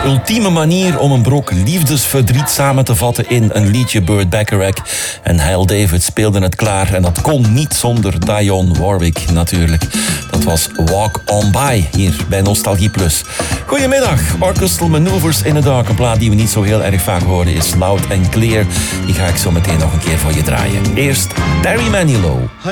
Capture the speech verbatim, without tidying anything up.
ultieme manier om een brok liefdesverdriet samen te vatten in een liedje. Burt Bacharach en Hal David speelden het klaar. En dat kon niet zonder Dionne Warwick natuurlijk. Dat was Walk On By hier bij Nostalgie Plus. Goedemiddag, Orchestral Maneuvers in the Dark. Een plaat die we niet zo heel erg vaak horen is Loud and Clear. Die ga ik zo meteen nog een keer voor je draaien. Eerst Barry Manilow.